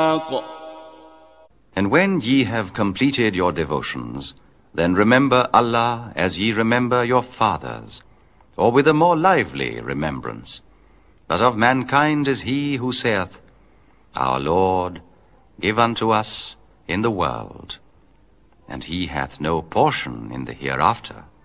الْأَفَاقِ. And when ye have completed your devotions, then remember Allah as ye remember your fathers, or with a more lively remembrance. But of mankind is he who saith, Our Lord, give unto us in the world, and he hath no portion in the hereafter.